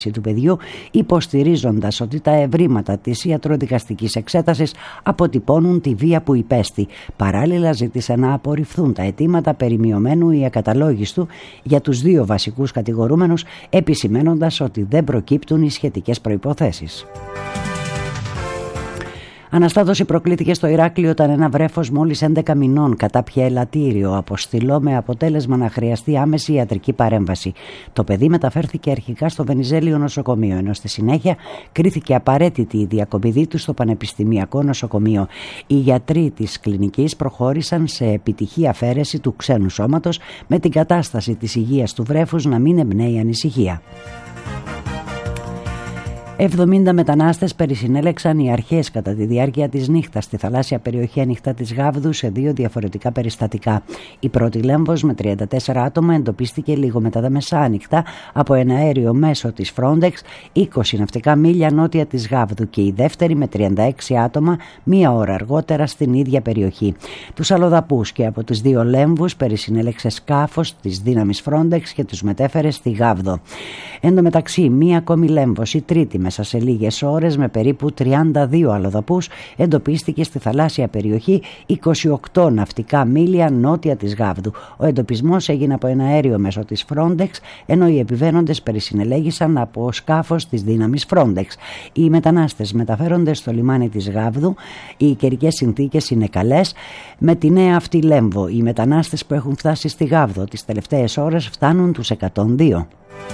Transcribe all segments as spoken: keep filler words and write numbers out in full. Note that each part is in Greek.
του παιδιού, υποστηρίζοντας ότι τα ευρήματα της ιατροδικαστικής εξέτασης αποτυπώνουν τη βία που υπέστη. Παράλληλα ζήτησε να απορριφθούν τα αιτήματα περί μειωμένου ή ακαταλόγιστου για τους δύο βασικούς κατηγορούμενους, επισημένοντας ότι δεν προκύπτουν οι σχετικές προϋποθέσεις. Αναστάτωση προκλήθηκε στο Ηράκλειο όταν ένα βρέφος μόλις έντεκα μηνών κατάπιε ελαττήριο αποστηλό με αποτέλεσμα να χρειαστεί άμεση ιατρική παρέμβαση. Το παιδί μεταφέρθηκε αρχικά στο Βενιζέλιο νοσοκομείο, ενώ στη συνέχεια κρίθηκε απαραίτητη η διακομιδή του στο Πανεπιστημιακό Νοσοκομείο. Οι γιατροί της κλινικής προχώρησαν σε επιτυχή αφαίρεση του ξένου σώματος, με την κατάσταση της υγείας του βρέφους να μην εμπνέει ανησυχία. εβδομήντα μετανάστες περισυνέλεξαν οι αρχές κατά τη διάρκεια της νύχτας στη θαλάσσια περιοχή ανοιχτά της Γάβδου σε δύο διαφορετικά περιστατικά. Η πρώτη λέμβος με τριάντα τέσσερα άτομα εντοπίστηκε λίγο μετά τα μεσάνυχτα από ένα αέριο μέσο της Frontex είκοσι ναυτικά μίλια νότια της Γάβδου και η δεύτερη με τριάντα έξι άτομα μία ώρα αργότερα στην ίδια περιοχή. Τους αλλοδαπούς και από τις δύο λέμβους περισυνέλεξε σκάφος της δύναμης Frontex και τους μετέφερε στη Γάβδο. Εν τω μεταξύ, μία ακόμη λέμβος, η τρίτη μέσα σε λίγες ώρες με περίπου τριάντα δύο αλλοδαπούς, εντοπίστηκε στη θαλάσσια περιοχή είκοσι οκτώ ναυτικά μίλια νότια της Γάβδου. Ο εντοπισμός έγινε από ένα αέριο μέσο της Frontex, ενώ οι επιβαίνοντες περισυνελέγησαν από σκάφος της δύναμης Frontex. Οι μετανάστες μεταφέρονται στο λιμάνι της Γάβδου. Οι καιρικές συνθήκες είναι καλές. Με τη νέα αυτή λέμβο, οι μετανάστες που έχουν φτάσει στη Γάβδο τις τελευταίες ώρες φτάνουν τους εκατόν δύο.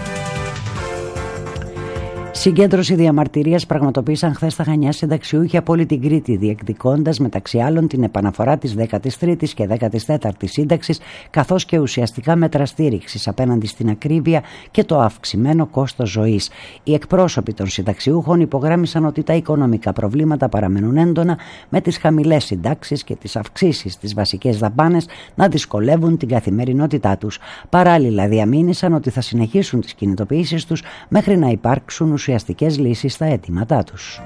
Συγκέντρωση διαμαρτυρίας πραγματοποίησαν χθες στα Χανιά συνταξιούχοι από όλη την Κρήτη, διεκδικώντας μεταξύ άλλων την επαναφορά της δέκατης τρίτης και δέκατης τέταρτης σύνταξης, καθώς και ουσιαστικά μέτρα στήριξης απέναντι στην ακρίβεια και το αυξημένο κόστος ζωής. Οι εκπρόσωποι των συνταξιούχων υπογράμμισαν ότι τα οικονομικά προβλήματα παραμένουν έντονα, με τις χαμηλές συντάξεις και τις αυξήσεις στις βασικές δαπάνες να δυσκολεύουν την καθημερινότητά τους. Παράλληλα, διαμήνυσαν ότι θα συνεχίσουν τις κινητοποιήσεις τους μέχρι να υπάρξουν ουσιαστικές λύσεις στα αιτήματά τους.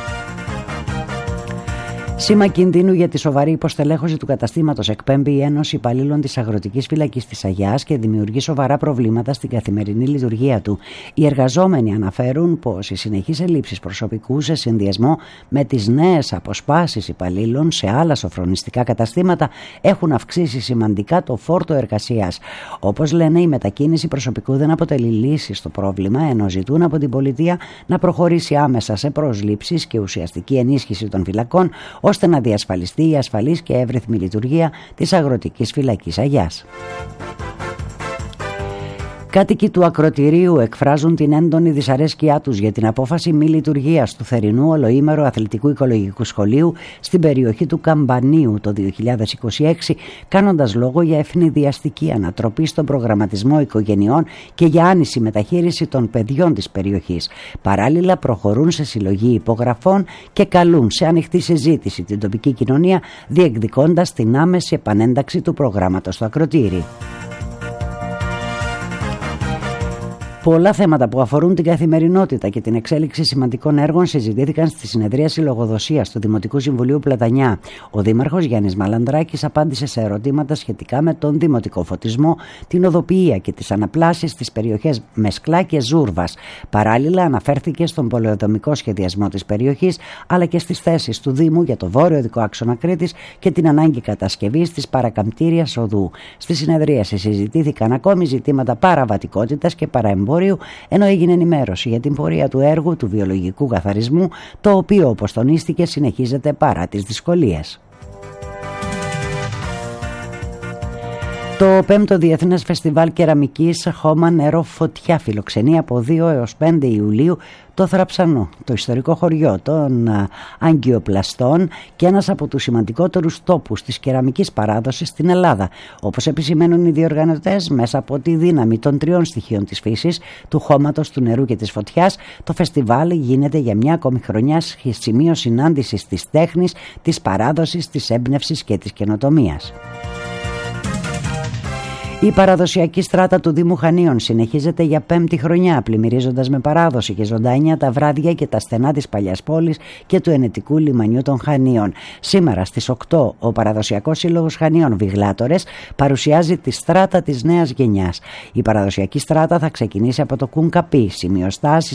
Σήμα κινδύνου για τη σοβαρή υποστελέχωση του καταστήματος εκπέμπει η Ένωση Υπαλλήλων της Αγροτικής Φυλακής της Αγιάς και δημιουργεί σοβαρά προβλήματα στην καθημερινή λειτουργία του. Οι εργαζόμενοι αναφέρουν πως οι συνεχείς ελλείψεις προσωπικού σε συνδυασμό με τις νέες αποσπάσεις υπαλλήλων σε άλλα σοφρονιστικά καταστήματα έχουν αυξήσει σημαντικά το φόρτο εργασίας. Όπως λένε, η μετακίνηση προσωπικού δεν αποτελεί λύση στο πρόβλημα, ενώ ζητούν από την πολιτεία να προχωρήσει άμεσα σε προσλήψεις και ουσιαστική ενίσχυση των φυλακών, ώστε να διασφαλιστεί η ασφαλής και εύρυθμη λειτουργία της Αγροτικής Φυλακής Αγιάς. Κάτοικοι του ακροτηρίου εκφράζουν την έντονη δυσαρέσκειά τους για την απόφαση μη λειτουργίας του θερινού ολοήμερου αθλητικού οικολογικού σχολείου στην περιοχή του Καμπανίου το δύο χιλιάδες είκοσι έξι, κάνοντας λόγο για ευνηδιαστική ανατροπή στον προγραμματισμό οικογενειών και για άνηση μεταχείριση των παιδιών της περιοχής. Παράλληλα, προχωρούν σε συλλογή υπογραφών και καλούν σε ανοιχτή συζήτηση την τοπική κοινωνία, διεκδικώντας την άμεση επανένταξη του προγράμματος στο ακροτήρι. Πολλά θέματα που αφορούν την καθημερινότητα και την εξέλιξη σημαντικών έργων συζητήθηκαν στη συνεδρίαση λογοδοσίας του Δημοτικού Συμβουλίου Πλατανιά. Ο Δήμαρχος Γιάννης Μαλανδράκης απάντησε σε ερωτήματα σχετικά με τον δημοτικό φωτισμό, την οδοποιία και τις αναπλάσεις στις περιοχές Μεσκλά και Ζούρβας. Παράλληλα, αναφέρθηκε στον πολεοδομικό σχεδιασμό της περιοχής, αλλά και στις θέσεις του Δήμου για το βόρειο οδικό άξονα Κρήτης και την ανάγκη κατασκευής της παρακαμπτήριας οδού. Στη συνεδρίαση συζητήθηκαν ακόμη ζητήματα παραβατικότητας και παραεμπορίου, ενώ έγινε ενημέρωση για την πορεία του έργου του βιολογικού καθαρισμού, το οποίο, όπως τονίστηκε, συνεχίζεται παρά τις δυσκολίες. Το πέμπτο Διεθνές Φεστιβάλ Κεραμικής Χώμα Νερό Φωτιά φιλοξενεί από δύο έως πέντε Ιουλίου το Θραψανό, το ιστορικό χωριό των Αγκιοπλαστών και ένας από τους σημαντικότερους τόπους της κεραμικής παράδοσης στην Ελλάδα. Όπως επισημαίνουν οι διοργανωτές, μέσα από τη δύναμη των τριών στοιχείων της φύσης, του χώματος, του νερού και της φωτιάς, το φεστιβάλ γίνεται για μια ακόμη χρονιά σημείο συνάντησης της τέχνης, της παράδοσης, της έμπνευσης και της καινοτομίας. Η παραδοσιακή στράτα του Δήμου Χανίων συνεχίζεται για πέμπτη χρονιά, πλημμυρίζοντας με παράδοση και ζωντάνια τα βράδια και τα στενά της παλιάς πόλης και του ενετικού λιμανιού των Χανίων. Σήμερα στις οκτώ ο Παραδοσιακός Σύλλογος Χανίων Βιγλάτορες παρουσιάζει τη στράτα της νέας γενιάς. Η παραδοσιακή στράτα θα ξεκινήσει από το Κουνκαπί, σημείο στάσης